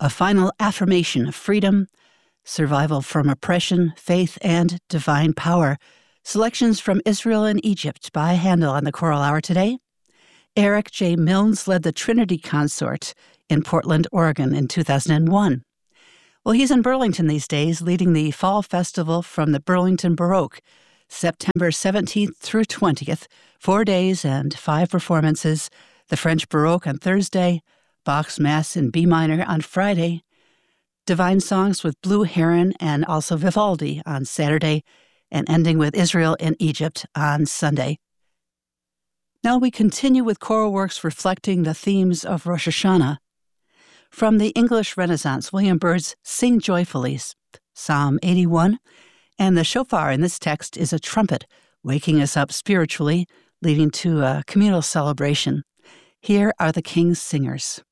a final affirmation of freedom, survival from oppression, faith, and divine power. Selections from Israel and Egypt by Handel on the Choral Hour today. Eric J. Milnes led the Trinity Consort in Portland, Oregon in 2001. Well, he's in Burlington these days, leading the Fall Festival from the Burlington Baroque, September 17th through 20th, 4 days and 5 performances, the French Baroque on Thursday, Bach's Mass in B minor on Friday, Divine Songs with Blue Heron and also Vivaldi on Saturday, and ending with Israel and Egypt on Sunday. Now we continue with choral works reflecting the themes of Rosh Hashanah. From the English Renaissance, William Byrd's Sing Joyfully, Psalm 81, and the shofar in this text is a trumpet, waking us up spiritually, leading to a communal celebration. Here are the King's Singers.